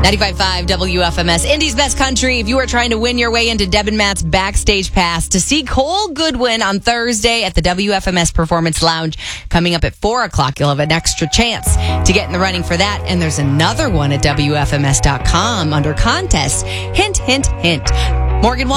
95.5 WFMS, Indy's Best Country. If you are trying to win your way into Deb and Matt's backstage pass to see Cole Goodwin on Thursday at the WFMS Performance Lounge, coming up at 4 o'clock, you'll have an extra chance to get in the running for that. And there's another one at WFMS.com under contests. Hint, hint, hint. Morgan